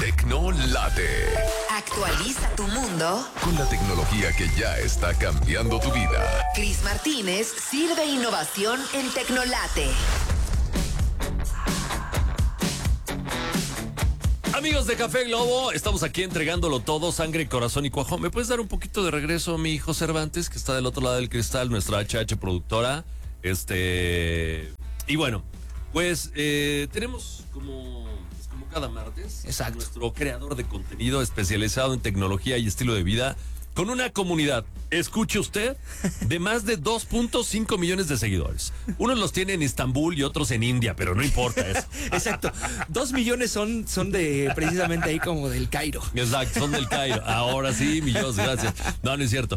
Tecnolate. Actualiza tu mundo. Con la tecnología que ya está cambiando tu vida. Cris Martínez sirve innovación en Tecnolate. Amigos de Café Globo, estamos aquí entregándolo todo, sangre, corazón y cuajo. ¿Me puedes dar un poquito de regreso, mi hijo Cervantes, que está del otro lado del cristal, nuestra HH productora? Y bueno, pues tenemos como cada martes, exacto, nuestro creador de contenido especializado en tecnología y estilo de vida, con una comunidad, escuche usted, de más de 2.5 millones de seguidores. Unos los tiene en Estambul y otros en India, pero no importa eso. Exacto. 2 millones son de precisamente ahí como del Cairo. Exacto, son del Cairo. Ahora sí, millones, gracias. No es cierto.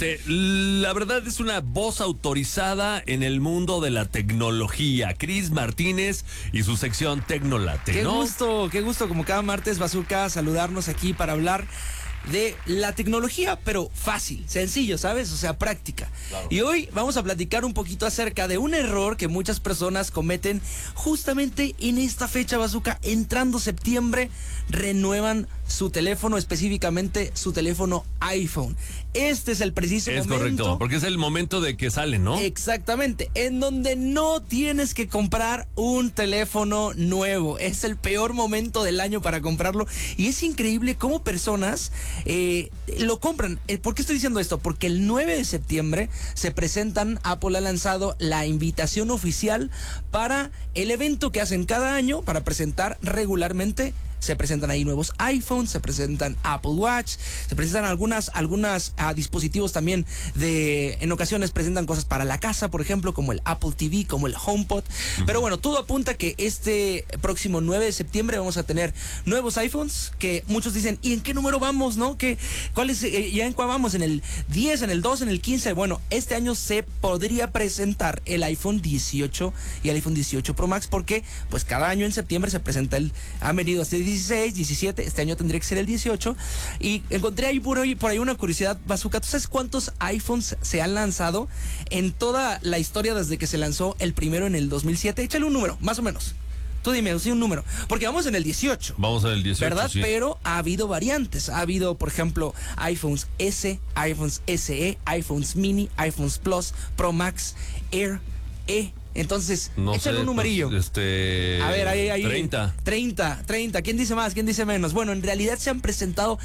La verdad es una voz autorizada en el mundo de la tecnología. Cris Martínez y su sección Tecnolate, ¿no? Qué gusto, como cada martes, Bazooka, saludarnos aquí para hablar de la tecnología, pero fácil, sencillo, ¿sabes? O sea, práctica. Claro. Y hoy vamos a platicar un poquito acerca de un error que muchas personas cometen justamente en esta fecha, Bazooka. Entrando septiembre, renuevan su teléfono, específicamente su teléfono iPhone. Este es el preciso momento. Es correcto, porque es el momento de que sale, ¿no? Exactamente, en donde no tienes que comprar un teléfono nuevo. Es el peor momento del año para comprarlo. Y es increíble cómo personas lo compran. ¿Por qué estoy diciendo esto? Porque el 9 de septiembre se presentan, Apple ha lanzado la invitación oficial para el evento que hacen cada año para presentar regularmente. Se presentan ahí nuevos iPhones, se presentan Apple Watch, se presentan algunas dispositivos también en ocasiones presentan cosas para la casa, por ejemplo, como el Apple TV, como el HomePod. Pero bueno, todo apunta que este próximo 9 de septiembre vamos a tener nuevos iPhones, que muchos dicen, ¿y en qué número vamos, no? ¿Cuál es? ¿Ya en cuál vamos? ¿En el 10, en el 2, en el 15? Bueno, este año se podría presentar el iPhone 18 y el iPhone 18 Pro Max, porque pues cada año en septiembre se presenta han venido hasta 16, 17, este año tendría que ser el 18. Y encontré ahí por ahí una curiosidad, Bazooka. ¿Tú sabes cuántos iPhones se han lanzado en toda la historia desde que se lanzó el primero en el 2007? Échale un número, más o menos. Tú dime, sí, un número. Porque vamos en el 18. Vamos en el 18, ¿verdad? Sí. Pero ha habido variantes. Ha habido, por ejemplo, iPhones S, iPhones SE, iPhones Mini, iPhones Plus, Pro Max, Air, Entonces, no échale sé, un numerillo. Pues, a ver, ahí. 30. 30. ¿Quién dice más? ¿Quién dice menos? Bueno, en realidad se han presentado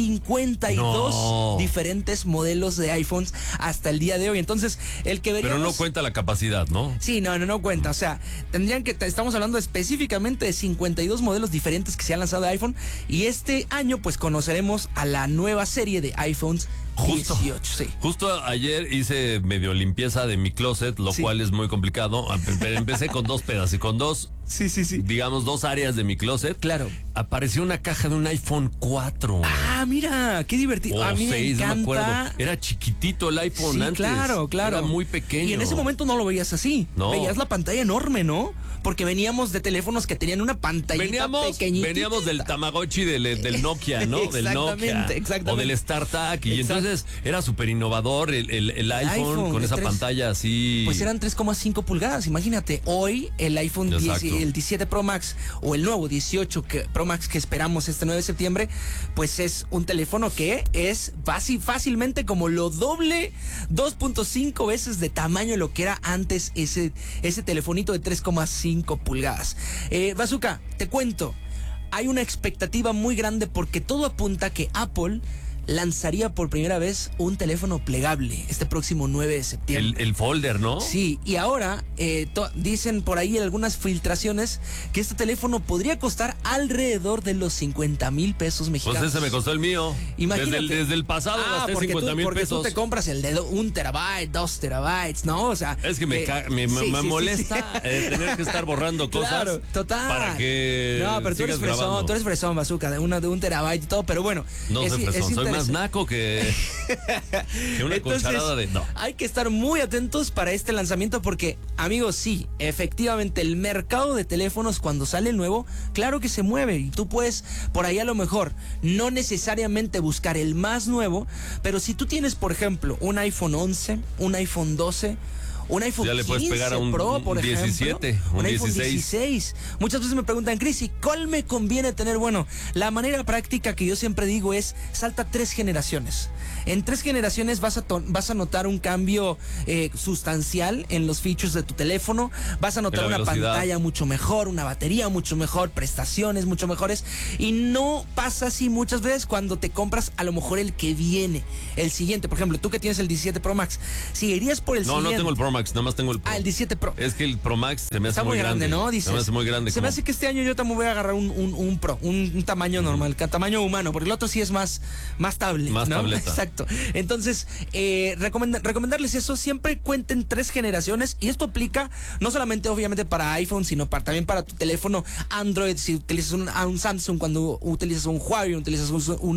52 diferentes modelos de iPhones hasta el día de hoy. Entonces, el que veríamos... Pero no cuenta la capacidad, ¿no? Sí, no cuenta. O sea, estamos hablando específicamente de 52 modelos diferentes que se han lanzado de iPhone. Y este año, pues, conoceremos a la nueva serie de iPhones 18, sí. Justo ayer hice medio limpieza de mi closet, lo cual es muy complicado. Pero empecé con dos pedazos y con dos, digamos, dos áreas de mi closet. Claro. Apareció una caja de un iPhone 4. Ah, mira, qué divertido. A mí 6, me encanta. No me acuerdo. Era chiquitito el iPhone antes. Claro. Era muy pequeño. Y en ese momento no lo veías así. No. Veías la pantalla enorme, ¿no? Porque veníamos de teléfonos que tenían una pantallita pequeñita. Veníamos del Tamagotchi del Nokia, ¿no? Del Nokia. Exactamente. O del StarTAC. Y entonces era súper innovador el iPhone con esa pantalla así. Pues eran 3,5 pulgadas, imagínate. Hoy el iPhone 10, el 17 Pro Max o el nuevo 18 Pro Max que esperamos este 9 de septiembre, pues es un teléfono que es fácilmente como lo doble, 2.5 veces de tamaño de lo que era antes ese telefonito de 3,5 pulgadas. Bazooka, te cuento, hay una expectativa muy grande porque todo apunta que Apple lanzaría por primera vez un teléfono plegable este próximo 9 de septiembre. El folder, ¿no? Sí, y ahora dicen por ahí algunas filtraciones que este teléfono podría costar alrededor de los 50,000 pesos mexicanos. Pues ese me costó el mío. Imagínate. Desde el pasado gasté 50,000 porque pesos. Tú te compras el de 1 terabyte, 2 terabytes, ¿no? O sea, es que me molesta tener que estar borrando cosas. Claro, total. Para que no, pero tú eres fresón, Bazooka, de 1 terabyte y todo, pero bueno. No soy fresón, soy más naco que una cucharada de... No. Hay que estar muy atentos para este lanzamiento porque, amigos, sí, efectivamente el mercado de teléfonos cuando sale nuevo, claro que se mueve y tú puedes por ahí a lo mejor no necesariamente buscar el más nuevo, pero si tú tienes, por ejemplo, un iPhone 11, un iPhone 12, un iPhone Ya le puedes 15 pegar a un Pro, por 17, ejemplo, un iPhone 16. 16. Muchas veces me preguntan, Chris, ¿y cuál me conviene tener? Bueno, la manera práctica que yo siempre digo es, salta 3 generaciones. En 3 generaciones vas a notar un cambio sustancial en los features de tu teléfono, vas a notar una pantalla mucho mejor, una batería mucho mejor, prestaciones mucho mejores, y no pasa así muchas veces cuando te compras a lo mejor el que viene, el siguiente. Por ejemplo, tú que tienes el 17 Pro Max, si irías por el siguiente... No tengo el Pro Max, nada más tengo el Pro. Ah, el 17 Pro. Es que el Pro Max se me hace Está muy grande, ¿no? Dices, se me hace muy grande. Se me hace que este año yo también voy a agarrar un Pro, un tamaño normal, tamaño humano, porque el otro sí es más tablet, más ¿no? tableta. Exacto. Entonces, recomendarles eso, siempre cuenten 3 generaciones, y esto aplica no solamente obviamente para iPhone, sino también para tu teléfono Android, si utilizas un Samsung, cuando utilizas un Huawei, utilizas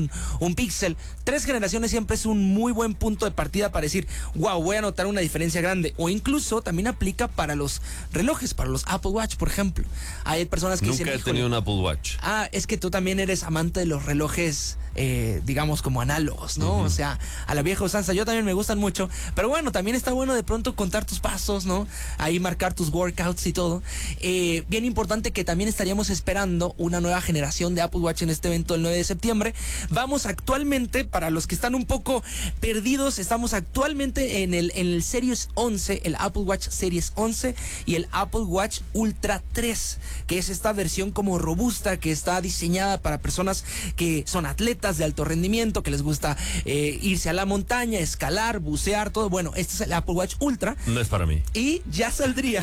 un Pixel. 3 generaciones siempre es un muy buen punto de partida para decir, wow, voy a notar una diferencia grande. O incluso también aplica para los relojes, para los Apple Watch, por ejemplo. Hay personas que Nunca he tenido un Apple Watch. Ah, es que tú también eres amante de los relojes, digamos, como análogos, ¿no? O sea, a la vieja usanza. Yo también me gustan mucho. Pero bueno, también está bueno de pronto contar tus pasos, ¿no? Ahí marcar tus workouts y todo. Bien importante que también estaríamos esperando una nueva generación de Apple Watch en este evento del 9 de septiembre. Vamos actualmente, para los que están un poco perdidos, estamos actualmente en el Series 11, el Apple Watch Series 11 y el Apple Watch Ultra 3, que es esta versión como robusta, que está diseñada para personas que son atletas de alto rendimiento, que les gusta irse a la montaña, escalar, bucear, todo. Bueno, este es el Apple Watch Ultra. No es para mí. Y ya saldría.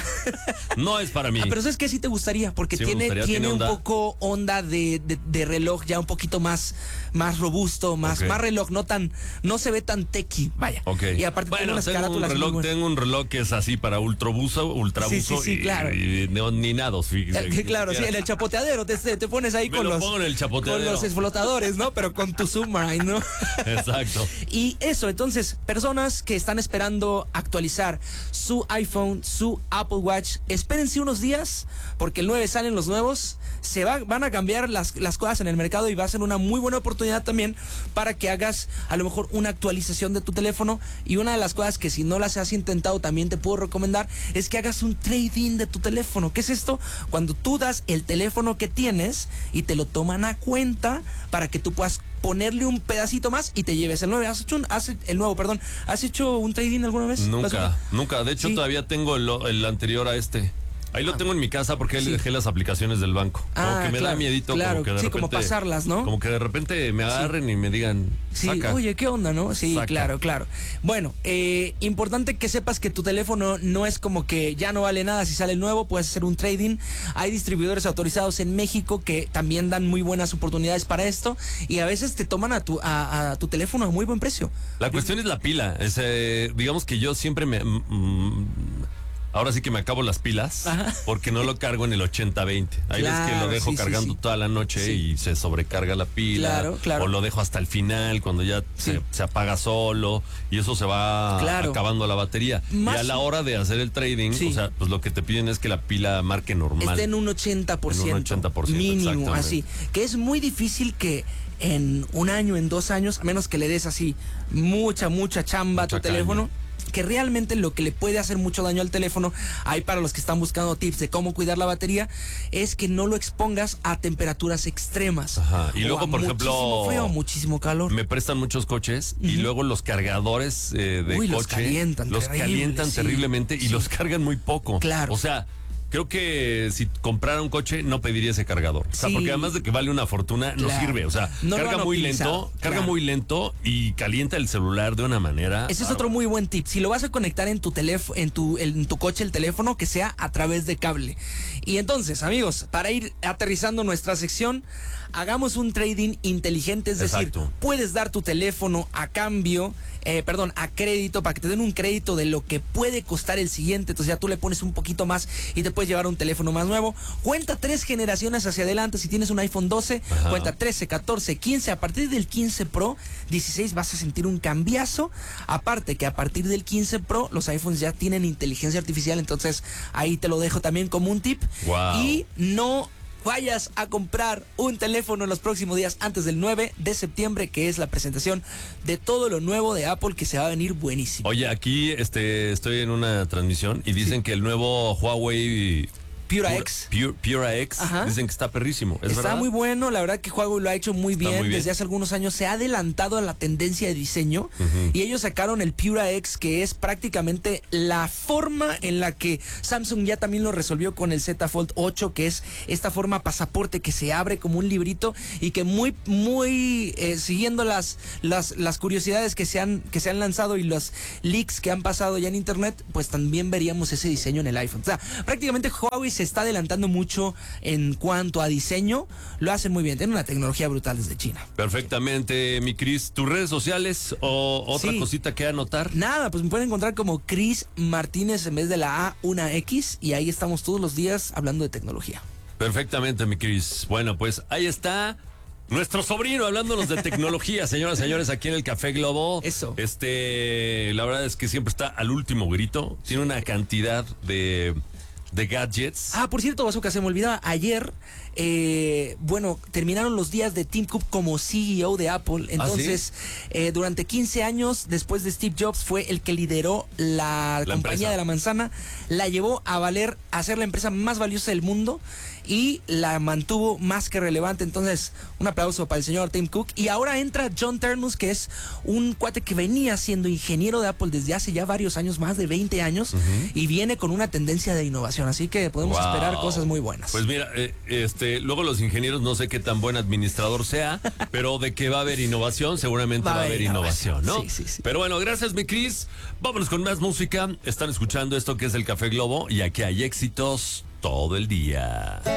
No es para mí. Pero ¿sabes qué? Sí te gustaría, porque Sí, tiene un onda. poco onda de reloj ya un poquito más robusto, más reloj, no se ve tan techy, vaya. Okay. Y aparte bueno, tiene unas carátulas muy buenas. tengo un reloj que es así para ultrabuso Sí, claro. y ni nados, fíjate. Claro, sí, en el chapoteadero te pones ahí Me con lo los, pongo en el chapoteadero. con los explotadores, ¿no? Pero con tu Submarine, ¿no? Exacto. Y eso, entonces, personas que están esperando actualizar su iPhone, su Apple Watch, espérense unos días, porque el 9 salen los nuevos, van a cambiar las cosas en el mercado, y va a ser una muy buena oportunidad también para que hagas a lo mejor una actualización de tu teléfono. Y una de las cosas que, si no las has intentado, también te puedo recomendar es que hagas un trade-in de tu teléfono. ¿Qué es esto? Cuando tú das el teléfono que tienes y te lo toman a cuenta para que tú puedas ponerle un pedacito más y te lleves el nuevo. ¿Has hecho un trade-in alguna vez? Nunca. De hecho, Sí. todavía tengo el anterior a este. Ahí lo tengo en mi casa porque ahí le dejé las aplicaciones del banco. Como que me da miedito, claro, como que de repente, como pasarlas, ¿no? Como que de repente me agarren y me digan, Sí, saca. oye, ¿qué onda, no? Sí, Saca. claro. Bueno, importante que sepas que tu teléfono no es como que ya no vale nada si sale nuevo, puedes hacer un trading. Hay distribuidores autorizados en México que también dan muy buenas oportunidades para esto, y a veces te toman a tu teléfono a muy buen precio. La cuestión es la pila. Digamos que yo siempre ahora sí que me acabo las pilas. Ajá. Porque no lo cargo en el 80-20. Hay veces que lo dejo cargando toda la noche y se sobrecarga la pila. Claro. O lo dejo hasta el final cuando ya se apaga solo y eso se va acabando la batería. Y a la hora de hacer el trading, o sea, pues lo que te piden es que la pila marque normal. Esté en un 80%. En un 80%, mínimo, exactamente. así. Que es muy difícil que en un año, en 2 años, a menos que le des así mucha chamba a tu teléfono, que realmente lo que le puede hacer mucho daño al teléfono, hay para los que están buscando tips de cómo cuidar la batería, es que no lo expongas a temperaturas extremas. Ajá. Y luego, por ejemplo, muchísimo frío, muchísimo calor. Me prestan muchos coches y luego los cargadores de coche los calientan terriblemente y los cargan muy poco. Claro. O sea, creo que si comprara un coche no pediría ese cargador. O sea, porque además de que vale una fortuna, no sirve. O sea, no carga muy lento y calienta el celular de una manera. Ese es otro muy buen tip. Si lo vas a conectar en tu teléfono, en tu coche, el teléfono, que sea a través de cable. Y entonces, amigos, para ir aterrizando nuestra sección, hagamos un trading inteligente, es decir, puedes dar tu teléfono a cambio, a crédito, para que te den un crédito de lo que puede costar el siguiente. Entonces ya tú le pones un poquito más y te puedes llevar un teléfono más nuevo. Cuenta 3 generaciones hacia adelante. Si tienes un iPhone 12, cuenta 13, 14, 15. A partir del 15 Pro, 16 vas a sentir un cambiazo. Aparte que a partir del 15 Pro, los iPhones ya tienen inteligencia artificial. Entonces ahí te lo dejo también como un tip. Wow. Y no vayas a comprar un teléfono en los próximos días antes del 9 de septiembre, que es la presentación de todo lo nuevo de Apple, que se va a venir buenísimo. Oye, aquí estoy en una transmisión y dicen que el nuevo Huawei Pura X. Pura X. Ajá. Dicen que está perrísimo. ¿Es Está verdad? muy bueno, la verdad que Huawei lo ha hecho muy bien. Muy bien. Desde hace algunos años se ha adelantado a la tendencia de diseño y ellos sacaron el Pura X, que es prácticamente la forma en la que Samsung ya también lo resolvió con el Z Fold 8, que es esta forma pasaporte que se abre como un librito y que muy siguiendo las curiosidades que se han lanzado y los leaks que han pasado ya en internet, pues también veríamos ese diseño en el iPhone. O sea, prácticamente Huawei se está adelantando mucho en cuanto a diseño, lo hacen muy bien, tienen una tecnología brutal desde China. Perfectamente, mi Cris. ¿Tus redes sociales o otra Sí. cosita que anotar? Nada, pues me pueden encontrar como Chris Martínez en vez de la A, una X, y ahí estamos todos los días hablando de tecnología. Perfectamente, mi Cris. Bueno, pues ahí está nuestro sobrino hablándonos de tecnología, señoras y señores, aquí en el Café Globo. Eso. La verdad es que siempre está al último grito. Tiene una cantidad de gadgets. Ah, por cierto, Bazooka, se me olvidaba, ayer, terminaron los días de Tim Cook como CEO de Apple. Entonces, durante 15 años, después de Steve Jobs, fue el que lideró la compañía empresa de la manzana, la llevó a ser la empresa más valiosa del mundo y la mantuvo más que relevante. Entonces, un aplauso para el señor Tim Cook. Y ahora entra John Ternus, que es un cuate que venía siendo ingeniero de Apple desde hace ya varios años, más de 20 años, y viene con una tendencia de innovación. Así que podemos Wow. esperar cosas muy buenas. Pues mira, luego los ingenieros no sé qué tan buen administrador sea, pero de que va a haber innovación, seguramente va a haber innovación, ¿no? Sí. Pero bueno, gracias, mi Cris. Vámonos con más música. Están escuchando esto que es el Café Globo y aquí hay éxitos todo el día.